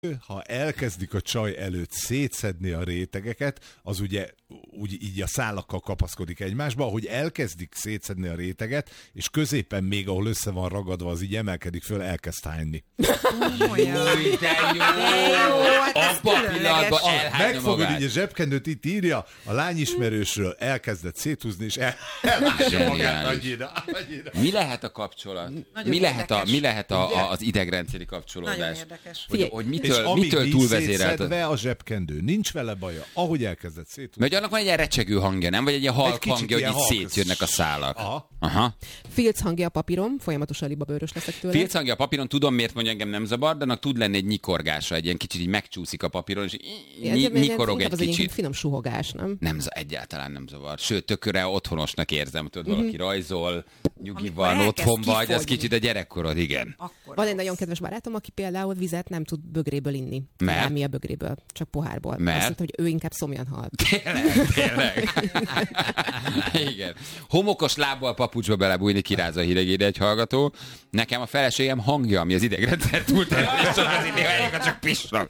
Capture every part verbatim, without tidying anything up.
Ha elkezdik a csaj előtt szétszedni a rétegeket, az ugye úgy így a szálakkal kapaszkodik egymásba, ahogy elkezdik szétszedni a réteget, és középen még, ahol össze van ragadva, az így emelkedik föl, elkezd hányni. Új, de jó! Abba a pillanatban elhányja Megfogod magát. így a zsebkendőt, itt írja, a lányismerősről elkezdett széthúzni, és el, elhányja magát annyira, annyira. Mi lehet a kapcsolat? Nagyon Mi lehet, a, mi lehet a, Ugye? a, az idegrendszeri kapcsolódás? Nagyon érdekes. Hogy, hogy És mitől, amíg mitől nincs túlvezérelt? szétszedve a zsebkendő, nincs vele baja, ahogy elkezdett széthúzni. Mert annak van egy ilyen recsegő hangja, nem? Vagy egy ilyen halk kicsit hangja, hogy ilyen így halk. szétjönnek a szálak. Aha. Aha. Filc hangja a papíron, folyamatosan libabőrös leszek tőle. Filc hangja a papíron, tudom, miért mondja, engem nem zavar, de annak tud lenni egy nyikorgása, egy ilyen kicsit így megcsúszik a papíron, és Ja, ny- de nyikorog inkább egy az kicsit. finom suhogás, nem? Nem, egyáltalán nem zavar. Sőt, tökre otthonosnak érzem, tudod, valaki Mhm. rajzol, nyugi Amikor van, elkezd otthon vagy, az kifogyni. kicsit a gyerekkorod, igen. Akkor Van egy nagyon kedves barátom, aki például vizet nem tud bögréből inni. Mert? Nem mi a bögréből, csak pohárból. Mert? Azt mondta, hogy ő inkább szomjan hal. Tényleg, tényleg. Igen. Homokos lábbal papucsba belebújni, kirázza a hidegéde egy hallgató. Nekem a feleségem hangja, ami az idegrendszer túlterhelésről az idegrendszer csak pisnak.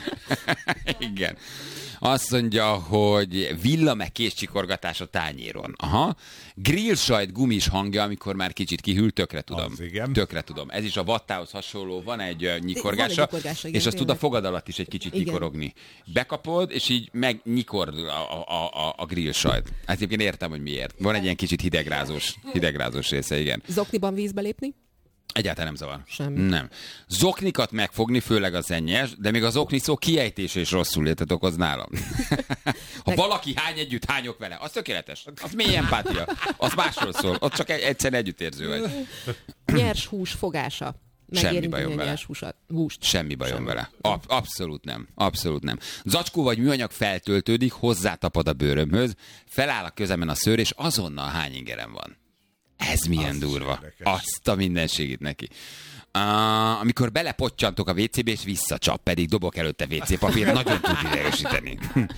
Igen. Azt mondja, hogy villa meg kézcsikorgatás a tányéron. Aha. Grill sajt gumis hangja, amikor már kicsit kihűl, tökre tudom. Az igen. Tökre tudom. Ez is a vattához hasonló, van egy uh, nyikorgása, Van egy nyikorgása, igen, és azt tud a tényleg. fogad alatt is egy kicsit Igen. nyikorogni. Bekapod, és így megnyikord a, a, a, a grill sajt. Hát egyébként értem, hogy miért. Van egy ilyen kicsit hidegrázós, hidegrázós része, igen. Zokniban vízbe lépni? Egyáltalán nem zavar. Semmi. Nem. Zoknikat megfogni, főleg az ennyes, de még az okni szó kiejtése is rosszul létet okoz nálam. Ha valaki hány együtt, hányok vele, az tökéletes. Az mély empátia. Az másról szól. Ott csak egy, egyszerűen együttérző vagy. Nyers hús fogása. Semmi Megérinteni bajom a vele. nyers húsat, húst. Semmi bajom Semmi. vele. Ab- abszolút nem. Abszolút nem. Zacskó vagy műanyag feltöltődik, hozzátapad a bőrömhöz, feláll a közemen a szőr, és azonnal hány ingerem van. Ez milyen Az durva. érdekes. Azt a mindenségét neki. Uh, amikor belepottyantok a vé cé bé, és visszacsap, pedig dobok előtte vé cé papír, nagyon tud idegesíteni.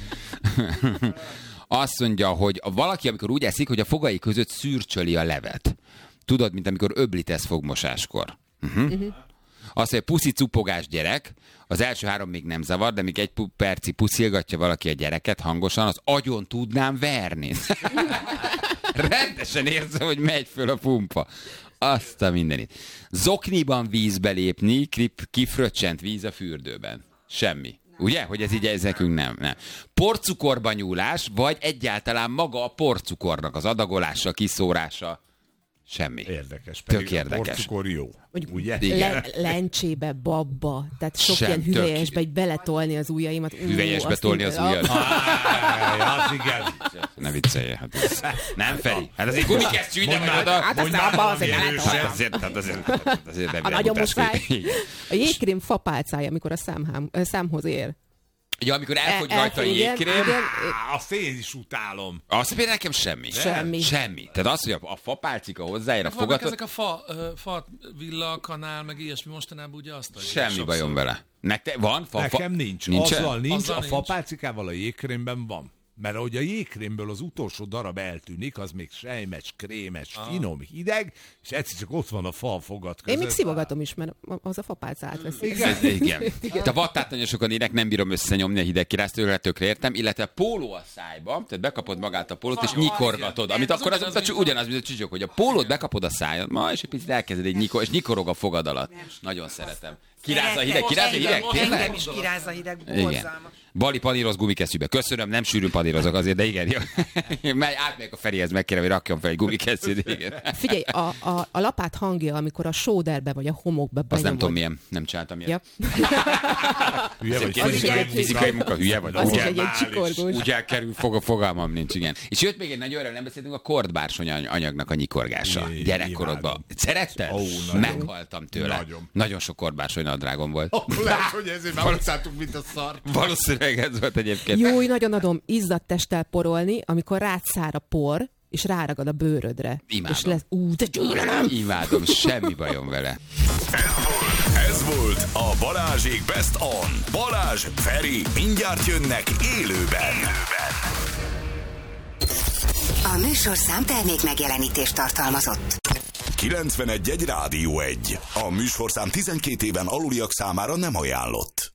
Azt mondja, hogy valaki, amikor úgy eszik, hogy a fogai között szürcsöli a levet. Tudod, mint amikor öblítesz fogmosáskor. Uh-huh. Uh-huh. Azt mondja, puszi cupogás gyerek, az első három még nem zavar, de még egy pu- perci puszilgatja valaki a gyereket hangosan, az agyon tudnám verni. Rendesen érzem, hogy megy föl a pumpa. Azt a mindenit. Zokniban vízbe lépni, krip- kifröccsent víz a fürdőben. Semmi. Ugye? Hogy ez így ez nekünk nem. nem. Porcukorba nyúlás, vagy egyáltalán maga a porcukornak az adagolása, kiszórása. Semmi. Érdekes. Tök Pedig érdekes. A porcukor jó. Mondjuk Ugye? Igen. Le, lencsébe, babba, tehát sok Sem, ilyen tök. hüvelyesbe, egy beletolni az ujjaimat. Ú, Hüvelyesbe azt tolni így- az ujjad. Áj, az igen. Ne viccelj, hát ez... Nem, Feri. Hát azért gumikesztyű ide vagy oda. Hát Mondj aztán már abba azért valami beletoltam. Hát azért, hát azért, hát azért nem A ilyen nagyon utazkodj. muszáj. Igen. A jégkrém fapálcája, amikor a számhám, ö, számhoz ér. Ja, amikor elfogy El- rajta a elfogy, igen, jégkrém, igen. Á, azt én is utálom. azt például nekem semmi. Semmi. Semmi. Tehát az, hogy a, a fapálcika hozzáér a Vannak fogat, ezek a fa, ö, fa villa, kanál, meg ilyesmi mostanában ugye azt adják semmi sokszor. bajom vele. Nektek van? Fa, Nekem fa... nincs. Nincsen? Azzal nincs, Azzal a nincs. fapálcikával a jégkrémben van. Mert ahogy a jégkrémből az utolsó darab eltűnik, az még sejmes, krémes, ah. finom, hideg, és egyszer csak ott van a fa a fogad között. Én még szivogatom is, mert az a fapálca átveszik. Ez, igen. Te vattátlanyosokan ének nem bírom összenyomni a hideg kiráztőre, tökre értem, illetve póló a szájba, tehát bekapod magát a pólót, és nyikorgatod, amit Ez akkor az, ugyanaz, az, mint ugyanaz, mint a csicsok, hogy a pólót bekapod a szájadba, és egy picit elkezded egy nyikor, és nyikorog a fogad alatt. Nagyon szeretem. Kiráz a hideg, kiráz a hideg, Engem tényleg? is kiráz a hideg, Igen. borzalmas. Bali paníroz gumikesztyűbe. Köszönöm, nem sűrűn panírozok azért, de igen. Jó. Megy, átmegyek a Ferihez, megkérem, hogy rakjon fel egy gumikesztyűt, igen. Figyelj, a, a, a lapát hangja, amikor a sóderbe vagy a homokba Azt benyomod. nem tudom milyen, nem csináltam ilyet. Ja. Hülye vagy, Az is fizikai egy- Fizikai munka, hülye vagy. Az is Ugye, egy ilyen csikorgós. úgy elkerül, fog, fogalmam nincs, igen. És jött még egy nagy olyan, nem beszéltünk a kordbársony anyagnak a nyikorgása. Jé, Gyerekkorodban. imádom. Szeretted? Ó, nagyon. Meghaltam tőle. Nagyon. Nagyon sok kordbársony nadrágom volt. Oh, lehet, hogy ezért már utáltuk, mint a szar. Valószínűleg ez volt egyébként. Jó, nagyon adom, izzadt testtel porolni, amikor rád szár a por, és ráragad a bőrödre. Imádom. És lesz, ú, de gyűlölöm! Imádom, semmi bajom vele. Ez volt a Balázsék Best On. Balázs, Feri, mindjárt jönnek élőben. A műsorszám termék megjelenítést tartalmazott. kilencvenegy egy Rádió egy. A műsorszám tizenkét éven aluliak számára nem ajánlott.